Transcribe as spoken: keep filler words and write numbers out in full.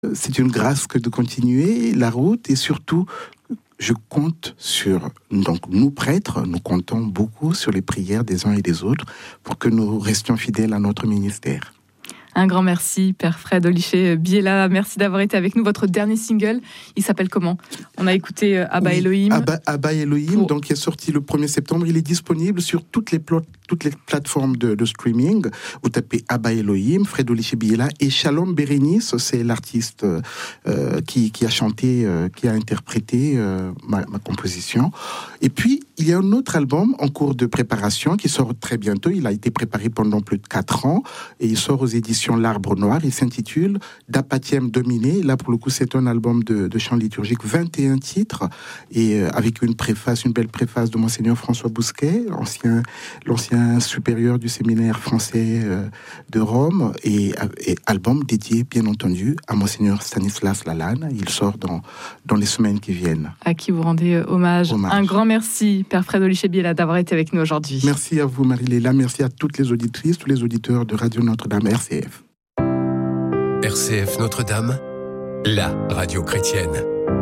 c'est une grâce que de continuer la route et surtout, je compte sur, donc nous prêtres, nous comptons beaucoup sur les prières des uns et des autres pour que nous restions fidèles à notre ministère. Un grand merci, Père Fred Oliché-Biella. Merci d'avoir été avec nous. Votre dernier single, il s'appelle comment ? On a écouté Abba oui, Elohim. Abba, Abba Elohim, pour... donc, qui est sorti le premier septembre. Il est disponible sur toutes les, plo- toutes les plateformes de, de streaming. Vous tapez Abba Elohim, Fred Oliché-Biella et Shalom Bérénice, c'est l'artiste euh, qui, qui a chanté, euh, qui a interprété euh, ma, ma composition. Et puis, il y a un autre album en cours de préparation qui sort très bientôt. Il a été préparé pendant plus de quatre ans et il sort aux éditions L'Arbre Noir. Il s'intitule D'Apathième Dominé. Là, pour le coup, c'est un album de, de chant liturgique, vingt et un titres, et euh, avec une préface, une belle préface de Monseigneur François Bousquet, l'ancien, l'ancien supérieur du séminaire français euh, de Rome, et, et album dédié, bien entendu, à Monseigneur Stanislas Lalanne. Il sort dans, dans les semaines qui viennent. À qui vous rendez euh, hommage. hommage. Un grand merci, Père Fred Oliché-Biella, d'avoir été avec nous aujourd'hui. Merci à vous, Marie-Léla. Merci à toutes les auditrices, tous les auditeurs de Radio Notre-Dame R C F. R C F Notre-Dame, la radio chrétienne.